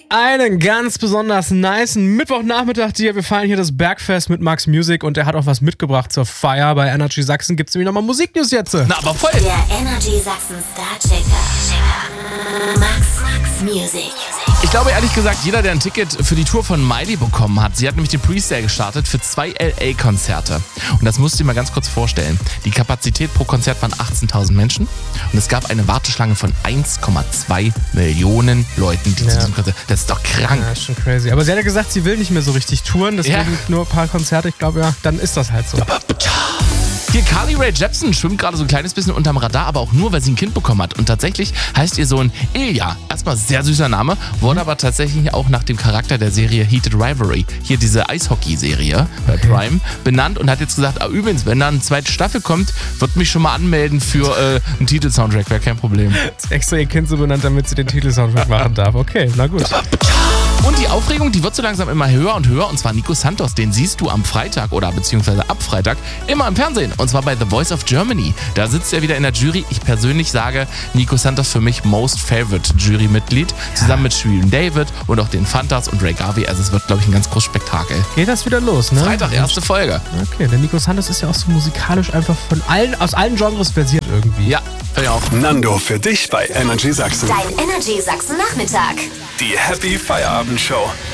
Einen ganz besonders nicen Mittwochnachmittag dir. Wir feiern hier das Bergfest mit Max Music und er hat auch was mitgebracht zur Feier. Bei Energy Sachsen gibt es nämlich nochmal Musiknews jetzt. Na, aber voll. Der Energy Sachsen Starchecker. Max Music. Ich glaube ehrlich gesagt, jeder, der ein Ticket für die Tour von Miley bekommen hat, sie hat nämlich den Presale gestartet für 2 LA-Konzerte. Und das musst du dir mal ganz kurz vorstellen. Die Kapazität pro Konzert waren 18.000 Menschen und es gab eine Warteschlange von 1,2 Millionen Leuten, die zu diesem Konzert. Das ist doch krank. Ja, ist schon crazy. Aber sie hat ja gesagt, sie will nicht mehr so richtig touren, deswegen nur ein paar Konzerte. Ich glaube, ja, dann ist das halt so. Hier, Carly Rae Jepsen schwimmt gerade so ein kleines bisschen unterm Radar, aber auch nur, weil sie ein Kind bekommen hat. Und tatsächlich heißt ihr Sohn Ilya. Erstmal sehr süßer Name, wurde aber tatsächlich auch nach dem Charakter der Serie Heated Rivalry, hier diese Eishockey-Serie bei Prime, benannt und hat jetzt gesagt, übrigens, wenn da eine zweite Staffel kommt, wird mich schon mal anmelden für einen Titelsoundtrack, wäre kein Problem. Ist extra ihr Kind so benannt, damit sie den Titelsoundtrack machen darf. Okay, na gut. Und die Aufregung, die wird so langsam immer höher und höher. Und zwar Nico Santos, den siehst du am Freitag oder beziehungsweise ab Freitag immer im Fernsehen. Und zwar bei The Voice of Germany. Da sitzt er wieder in der Jury. Ich persönlich sage, Nico Santos für mich Most Favorite Jurymitglied. Zusammen mit Shirin David und auch den Fantas und Ray Garvey. Also es wird, glaube ich, ein ganz großes Spektakel. Geht das wieder los, ne? Freitag, erste Folge. Okay, der Nico Santos ist ja auch so musikalisch einfach aus allen Genres versiert irgendwie. Ja, finde ich auch. Nando für dich bei Energy Sachsen. Dein Energy Sachsen Nachmittag. Die Happy Feierabend Show.